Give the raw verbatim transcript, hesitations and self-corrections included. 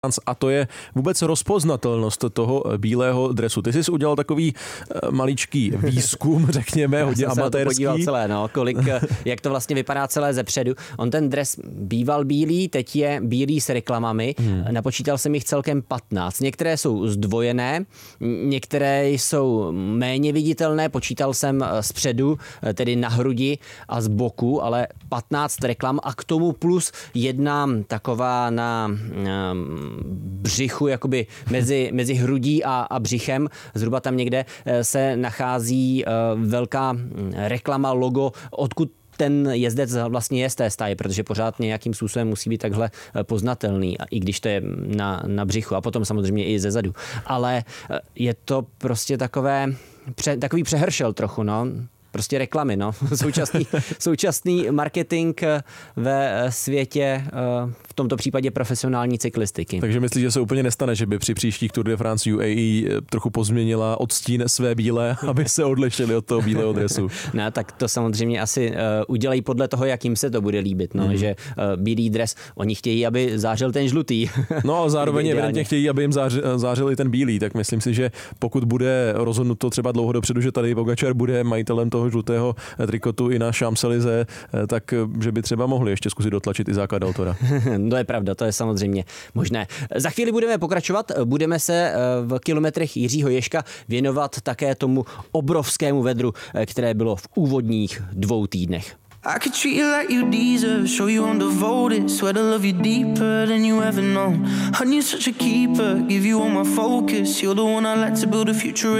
A to je vůbec rozpoznatelnost toho bílého dresu. Ty jsi udělal takový maličký výzkum, řekněme, hodně amatérský. amatérský. Já jsem se na to podíval celé, no, kolik, jak to vlastně vypadá celé zepředu. On ten dres býval bílý, teď je bílý s reklamami. Hmm. Napočítal jsem jich celkem patnáct. Některé jsou zdvojené, některé jsou méně viditelné, počítal jsem zpředu, tedy na hrudi a z boku, ale patnáct reklam a k tomu plus jedna taková na břichu, jakoby mezi, mezi hrudí a, a břichem, zhruba tam někde se nachází velká reklama, logo, odkud ten jezdec vlastně je z té stáje, protože pořád nějakým způsobem musí být takhle poznatelný, i když to je na, na břichu a potom samozřejmě i ze zadu. Ale je to prostě takové, pře, takový přehršel trochu, no. Prostě reklamy, no. Současný, současný marketing ve světě, v tomto případě profesionální cyklistiky. Takže myslíš, že se úplně nestane, že by při příštích Tour de France U A E trochu pozměnila odstín své bílé, aby se odlišili od toho bílého dresu? No, tak to samozřejmě asi uh, udělají podle toho, jak jim se to bude líbit, no, mm. že uh, bílý dres, oni chtějí, aby zářil ten žlutý. No a zároveň evidentně chtějí, aby jim zář, zářil i ten bílý, tak myslím si, že pokud bude rozhodnuto třeba dlouho dopředu, že tady Pogačar bude majitelem toho žlutého trikotu i na Champs-Élysées, tak že by třeba mohli ještě zkusit dotlačit i základ autora. To je pravda, to je samozřejmě možné. Za chvíli budeme pokračovat, budeme se v kilometrech Jiřího Ježka věnovat také tomu obrovskému vedru, které bylo v úvodních dvou týdnech. I could treat you like you deserve, show you I'm devoted, swear to love you deeper than you ever known. Honey, you're such a keeper, give you all my focus, you're the one I like to build a future